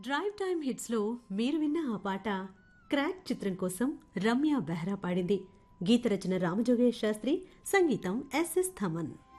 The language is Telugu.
డ్రైవ్ టైమ్ హిట్స్లో మీరు విన్న ఆ పాట క్రాక్ చిత్రం కోసం రమ్య బెహ్రా పాడింది. గీత రచన రామజోగయ్య శాస్త్రి, సంగీతం ఎస్ఎస్ థమన్.